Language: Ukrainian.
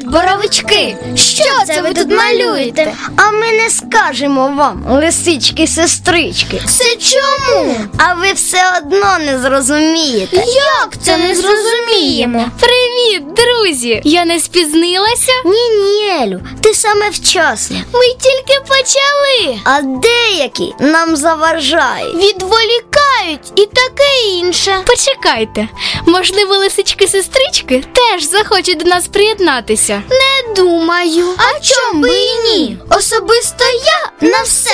боровички. Що це ви тут малюєте? А ми не скажемо вам, лисички-сестрички. Це чому? А ви все одно не зрозумієте. Як це не зрозуміємо? Привіт, друзі! Я не спізнилася? Ні, Елю, ти саме вчасно. Ми тільки почали. А деякі нам заважають. Відволікають і таке інше. Почекайте, можливо, лисички-сестрички теж захочуть до нас приєднатися. Не думаю. А чом би і ні? Особисто я на все